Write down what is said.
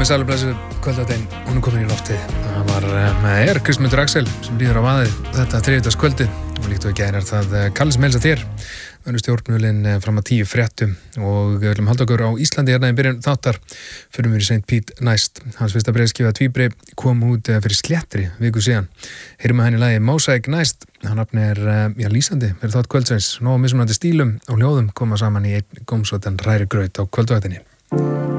Komið sæl og blessuð kvöldvaktin, hún komin í loftið. Það var með Kristmundur Axel sem líður á vaðið þetta þriðjudagskvöldið og líkt og í gær það Kallis með heilsa þér. Önnu stjórnmjölin fram að 10 fréttum og við viljum halda okkur á Íslandi hérna í byrjun þáttar. Förum við í St. Pete næst. Hans fyrsta breiðskífa tvíbreið kom út fyrir Sléttri viku síðan. Heyrum við henni lagið Mosaic næst. Hann nafni lýsandi fyrir þátt kvöldsins. Nóg mismunandi stílum og hljóðum koma saman í einn gómsóttan hrærigraut á kvöldvaktinni.